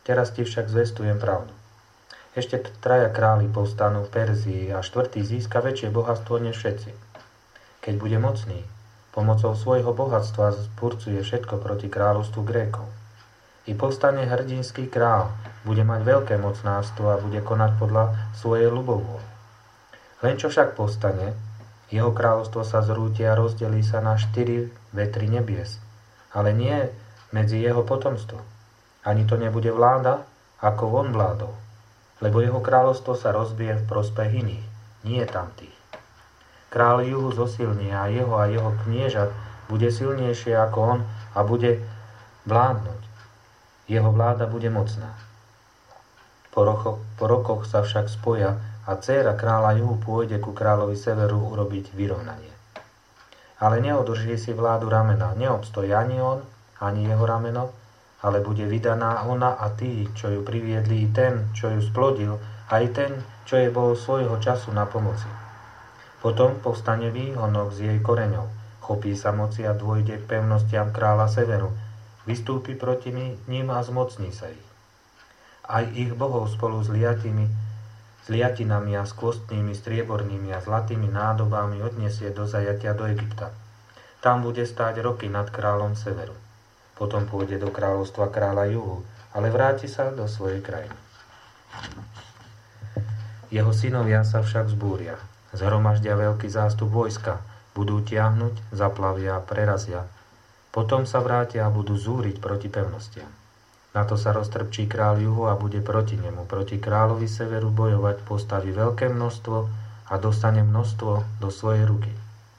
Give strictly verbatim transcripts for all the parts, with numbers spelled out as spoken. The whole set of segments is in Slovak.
Teraz ti však zvestujem pravdu. Ešte traja králi povstanú v Perzii a štvrtý získa väčšie bohatstvo než všetci. Keď bude mocný, pomocou svojho bohatstva spurcuje všetko proti kráľovstvu Grékov. I povstane hrdinský král, bude mať veľké mocnárstvo a bude konať podľa svojej ľubovôle. Len čo však povstane, jeho kráľovstvo sa zrúti a rozdelí sa na štyri vetry nebies, ale nie medzi jeho potomstvo. Ani to nebude vláda, ako on vládol, lebo jeho kráľovstvo sa rozbije v prospech iných, nie tamtých. Kráľ juhu zosilnie a jeho a jeho kniežat bude silnejšie ako on a bude vládnuť. Jeho vláda bude mocná. Po, rocho, po rokoch sa však spoja a dcéra kráľa juhu pôjde ku kráľovi severu urobiť vyrovnanie. Ale neodrží si vládu ramena, neobstojí ani on, ani jeho rameno, ale bude vydaná ona a tí, čo ju priviedli, i ten, čo ju splodil, aj ten, čo jej bol svojho času na pomoci. Potom povstane výhonok z jej koreňov, chopí sa moci a dôjde k pevnostiam kráľa severu, vystúpi proti ním a zmocní sa ich. Aj ich bohov spolu s liatimi, s liatinami a s kvostnými, striebornými a zlatými nádobami odniesie do zajatia do Egypta. Tam bude stáť roky nad kráľom severu. Potom pôjde do kráľovstva kráľa juhu, ale vráti sa do svojej krajiny. Jeho synovia sa však zbúria, zhromaždia veľký zástup vojska, budú tiahnuť, zaplavia a prerazia. Potom sa vrátia a budú zúriť proti pevnostiam. Na to sa roztrpčí kráľ juhu a bude proti nemu, proti kráľovi severu bojovať, postaví veľké množstvo a dostane množstvo do svojej ruky.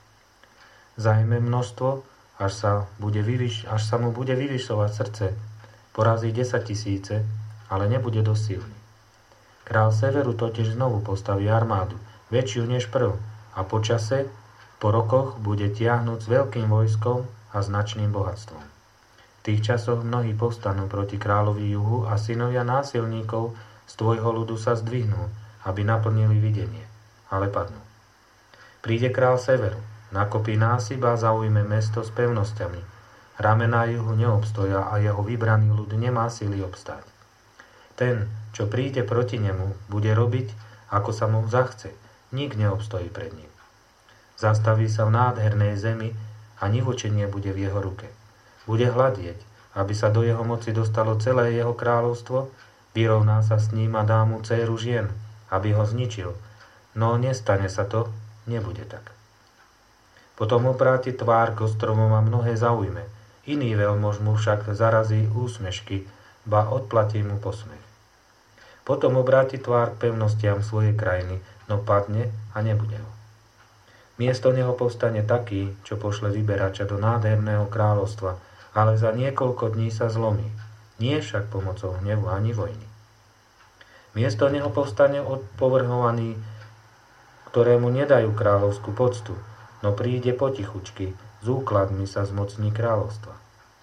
Zajme množstvo, až sa, bude vyvyš, až sa mu bude vyvyšovať srdce, porazí desaťtisíce, ale nebude dosť silný. Král severu totiž znovu postaví armádu, väčšiu než prv, a po čase, po rokoch, bude tiahnuť s veľkým vojskom a značným bohatstvom. V tých časoch mnohí povstanú proti kráľovi juhu a synovia násilníkov z tvojho ľudu sa zdvihnú, aby naplnili videnie, ale padnú. Príde král severu, nakopí násyp a zaujme mesto s pevnosťami. Ramená juhu neobstoja a jeho vybraný ľud nemá sily obstáť. Ten, čo príde proti nemu, bude robiť, ako sa mu zachce. Nik neobstojí pred ním. Zastaví sa v nádhernej zemi a nivočenie bude v jeho ruke. Bude hľadieť, aby sa do jeho moci dostalo celé jeho kráľovstvo, vyrovná sa s ním a dá mu dcéru žien, aby ho zničil. No nestane sa to, nebude tak. Potom obráti tvár k ostromom a mnohé zaujme. Iný veľmož mu však zarazí úsmešky, ba odplatí mu posmech. Potom obráti tvár k pevnostiam svojej krajiny, no padne a nebude ho. Miesto neho povstane taký, čo pošle vyberača do nádherného kráľovstva, ale za niekoľko dní sa zlomí, nie však pomocou hnevu ani vojny. Miesto neho povstane odpovrhovaný, ktorému nedajú kráľovskú poctu, no príde potichučky, s úkladmi sa zmocní kráľovstva.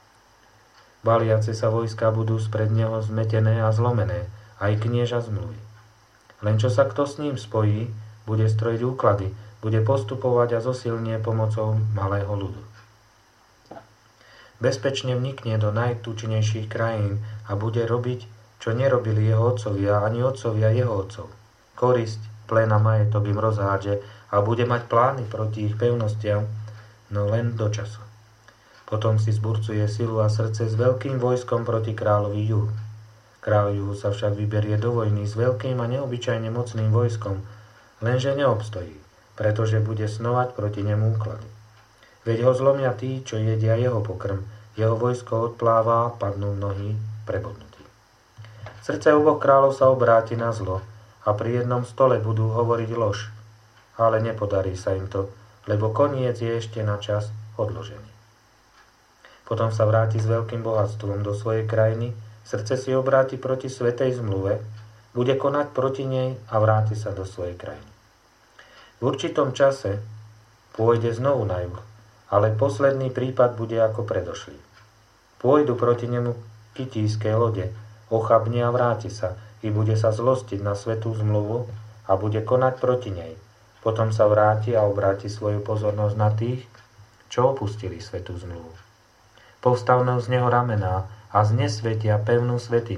Baliace sa vojska budú spred neho zmetené a zlomené, aj knieža zmluvy. Len čo sa kto s ním spojí, bude strojiť úklady, bude postupovať a zosilnie pomocou malého ľudu. Bezpečne vnikne do najtučnejších krajín a bude robiť, čo nerobili jeho otcovia ani otcovia jeho otcov. Korisť, plen a majetok im rozhádže a bude mať plány proti ich pevnostiam, no len do času. Potom si zburcuje silu a srdce s veľkým vojskom proti kráľovi juhu. Kráľ juhu sa však vyberie do vojny s veľkým a neobyčajne mocným vojskom, lenže neobstojí, pretože bude snovať proti nemu úklady. Veď ho zlomia tí, čo jedia jeho pokrm, jeho vojsko odpláva a padnú mnohí prebodnutí. Srdce oboch kráľov sa obráti na zlo a pri jednom stole budú hovoriť lož, ale nepodarí sa im to, lebo koniec je ešte na čas odložený. Potom sa vráti s veľkým bohatstvom do svojej krajiny, srdce si obráti proti svätej zmluve, bude konať proti nej a vráti sa do svojej krajiny. V určitom čase pôjde znovu na juh, ale posledný prípad bude ako predošlý. Pôjdu proti nemu kytíske lode, ochabne a vráti sa i bude sa zlostiť na svätú zmluvu a bude konať proti nej. Potom sa vráti a obráti svoju pozornosť na tých, čo opustili svätú zmluvu. Povstavnú z neho ramená a znesvetia pevnú svätyňu.